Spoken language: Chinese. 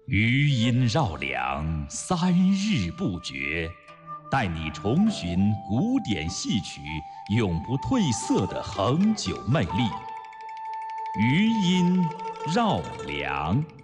余音绕梁，3日不绝，带你重寻古典戏曲永不褪色的恒久魅力。余音绕梁。